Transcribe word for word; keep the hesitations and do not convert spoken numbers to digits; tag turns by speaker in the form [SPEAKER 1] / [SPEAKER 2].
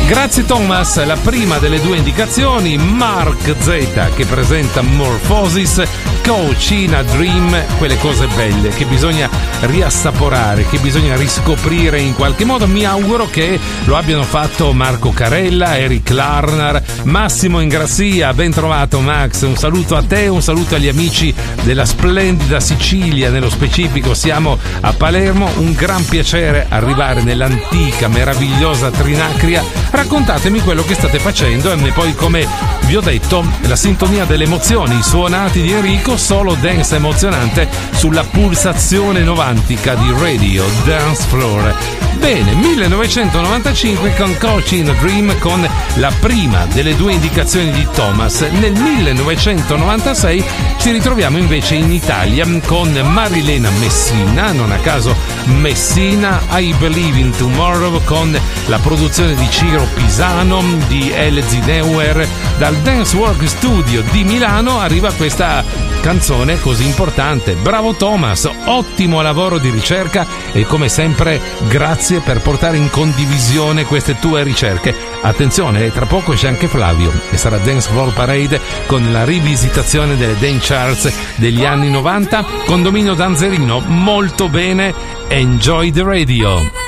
[SPEAKER 1] Grazie Thomas, la prima delle due indicazioni, Mark Z che presenta Morphosis, Coach in a Dream, quelle cose belle che bisogna riassaporare, che bisogna riscoprire in qualche modo. Mi auguro che lo abbiano fatto Marco Carella, Eric Larnar, Massimo Ingrassia. Ben trovato Max, un saluto a te, un saluto agli amici della splendida Sicilia, nello specifico siamo a Palermo, un gran piacere arrivare nell'antica meravigliosa Trinacria. Raccontatemi quello che state facendo e poi, come vi ho detto, la sintonia delle emozioni, i suonati di Enrico, solo dance emozionante sulla pulsazione novantica di Radio Dance Floor. Bene, millenovecentonovantacinque con Coach in a Dream, con la prima delle due indicazioni di Thomas. Nel millenovecentonovantasei ci ritroviamo invece in Italia con Marilena Messina, non a caso Messina, I Believe in Tomorrow, con la produzione di Ciro Pisano, di Elzi Neuer. Dal Dance Work Studio di Milano arriva questa canzone così importante. Bravo Thomas, ottimo lavoro di ricerca e come sempre grazie per portare in condivisione queste tue ricerche. Attenzione, tra poco c'è anche Flavio e sarà Dance Floor Parade con la rivisitazione delle dance charts degli anni novanta. Condominio Danzerino, molto bene, enjoy the radio.